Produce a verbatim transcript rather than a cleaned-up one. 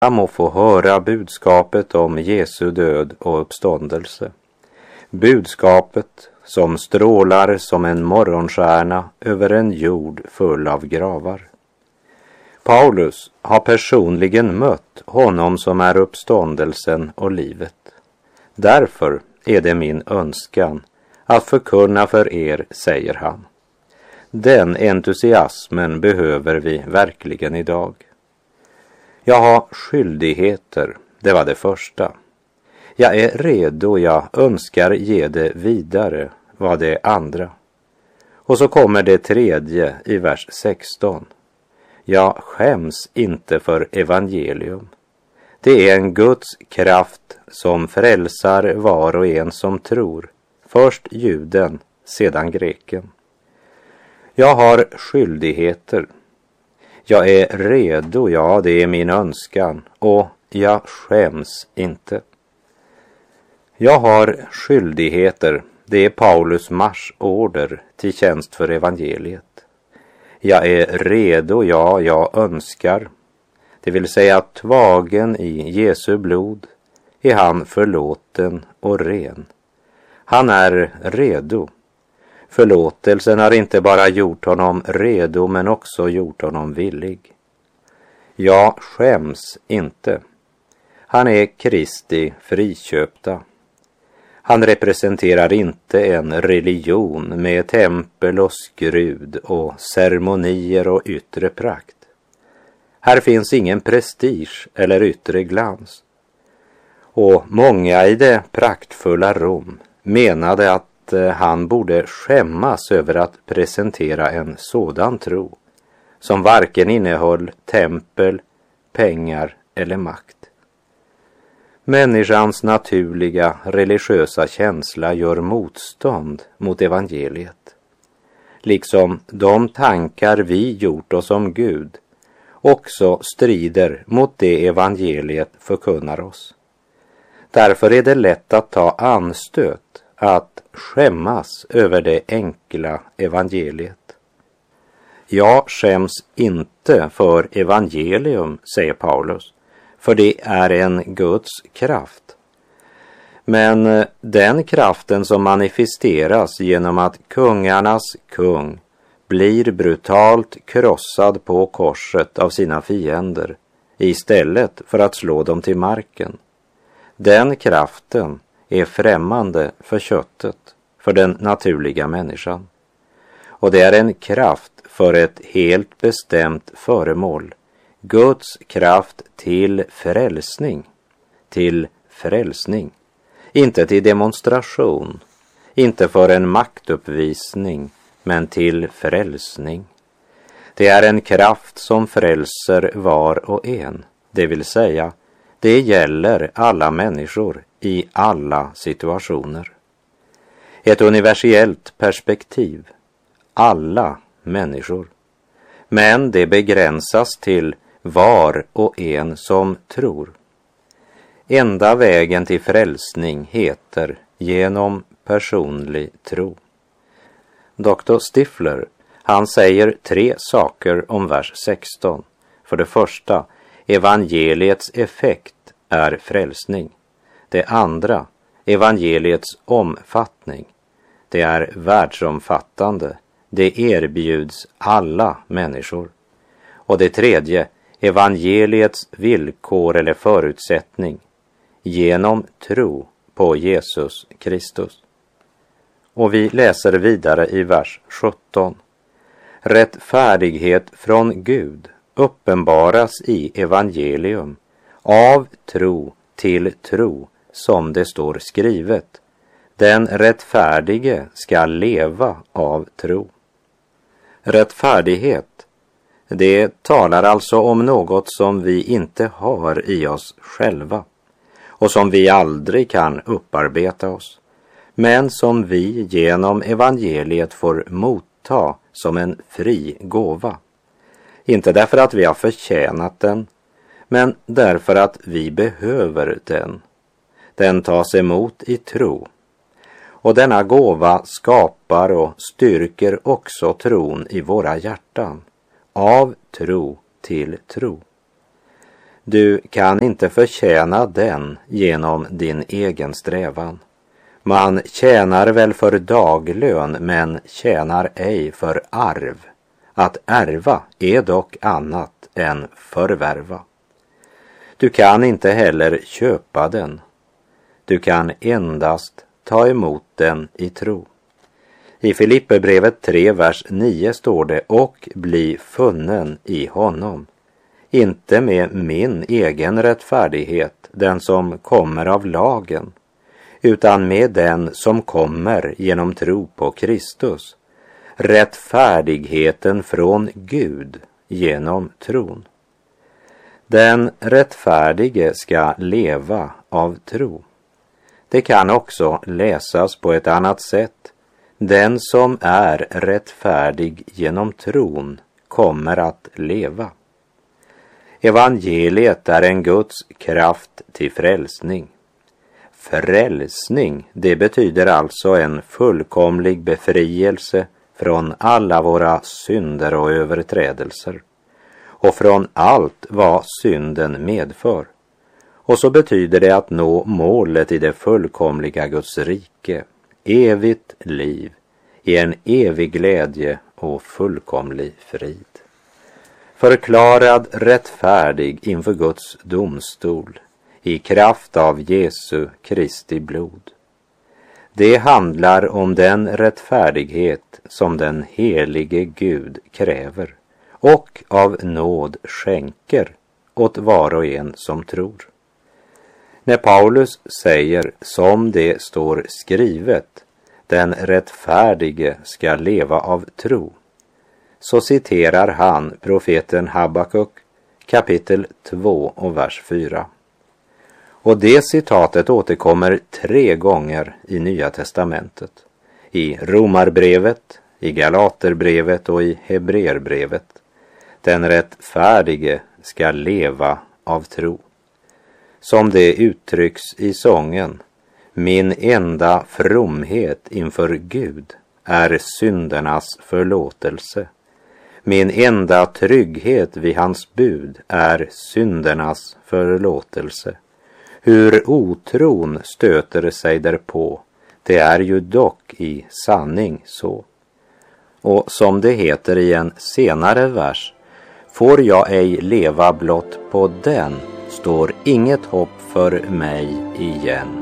må få höra budskapet om Jesu död och uppståndelse. Budskapet som strålar som en morgonstjärna över en jord full av gravar. Paulus har personligen mött honom som är uppståndelsen och livet. Därför är det min önskan att förkunna för er, säger han. Den entusiasmen behöver vi verkligen idag. Jag har skyldigheter, det var det första. Jag är redo, jag önskar ge det vidare, var det andra. Och så kommer det tredje i vers sexton. Jag skäms inte för evangelium. Det är en Guds kraft som frälsar var och en som tror. Först juden, sedan greken. Jag har skyldigheter. Jag är redo, ja, det är min önskan. Och jag skäms inte. Jag har skyldigheter. Det är Paulus marschorder till tjänst för evangeliet. Jag är redo, ja, jag önskar. Det vill säga tvagen i Jesu blod är han förlåten och ren. Han är redo. Förlåtelsen har inte bara gjort honom redo men också gjort honom villig. Jag skäms inte. Han är Kristi friköpta. Han representerar inte en religion med tempel och skrud och ceremonier och yttre prakt. Här finns ingen prestige eller yttre glans. Och många i det praktfulla Rom menade att han borde skämmas över att presentera en sådan tro som varken innehöll tempel, pengar eller makt. Människans naturliga religiösa känsla gör motstånd mot evangeliet. Liksom de tankar vi gjort oss om Gud också strider mot det evangeliet förkunnar oss. Därför är det lätt att ta anstöt, att skämmas över det enkla evangeliet. Jag skäms inte för evangelium, säger Paulus, för det är en Guds kraft. Men den kraften som manifesteras genom att kungarnas kung blir brutalt krossad på korset av sina fiender istället för att slå dem till marken. Den kraften är främmande för köttet, för den naturliga människan. Och det är en kraft för ett helt bestämt föremål. Guds kraft till frälsning. Till frälsning. Inte till demonstration. Inte för en maktuppvisning, men till frälsning. Det är en kraft som frälser var och en. Det vill säga, det gäller alla människor i alla situationer. Ett universellt perspektiv. Alla människor. Men det begränsas till var och en som tror. Enda vägen till frälsning heter genom personlig tro. doktor Stifler, han säger tre saker om vers sexton. För det första, evangeliets effekt är frälsning. Det andra, evangeliets omfattning. Det är världsomfattande. Det erbjuds alla människor. Och det tredje, evangeliets villkor eller förutsättning. Genom tro på Jesus Kristus. Och vi läser vidare i vers sjutton. Rättfärdighet från Gud uppenbaras i evangelium av tro till tro, som det står skrivet. Den rättfärdige ska leva av tro. Rättfärdighet, det talar alltså om något som vi inte har i oss själva och som vi aldrig kan upparbeta oss, men som vi genom evangeliet får motta som en fri gåva. Inte därför att vi har förtjänat den, men därför att vi behöver den. Den tas emot i tro. Och denna gåva skapar och styrker också tron i våra hjärtan. Av tro till tro. Du kan inte förtjäna den genom din egen strävan. Man tjänar väl för daglön, men tjänar ej för arv. Att ärva är dock annat än förvärva. Du kan inte heller köpa den. Du kan endast ta emot den i tro. I Filipperbrevet tre, vers nio står det: och bli funnen i honom. Inte med min egen rättfärdighet, den som kommer av lagen, utan med den som kommer genom tro på Kristus. Rättfärdigheten från Gud genom tron. Den rättfärdige ska leva av tro. Det kan också läsas på ett annat sätt. Den som är rättfärdig genom tron kommer att leva. Evangeliet är en Guds kraft till frälsning. Frälsning, det betyder alltså en fullkomlig befrielse från alla våra synder och överträdelser och från allt vad synden medför. Och så betyder det att nå målet i det fullkomliga Guds rike, evigt liv, i en evig glädje och fullkomlig frid. Förklarad rättfärdig inför Guds domstol i kraft av Jesu Kristi blod. Det handlar om den rättfärdighet som den helige Gud kräver och av nåd skänker åt var och en som tror. När Paulus säger som det står skrivet, den rättfärdige ska leva av tro, så citerar han profeten Habakuk kapitel två och vers fyra. Och det citatet återkommer tre gånger i Nya testamentet. I Romarbrevet, i Galaterbrevet och i Hebreerbrevet. Den rättfärdige ska leva av tro. Som det uttrycks i sången: min enda fromhet inför Gud är syndernas förlåtelse. Min enda trygghet vid hans bud är syndernas förlåtelse. Hur otron stöter sig därpå, det är ju dock i sanning så. Och som det heter i en senare vers: får jag ej leva blott på den, står inget hopp för mig igen.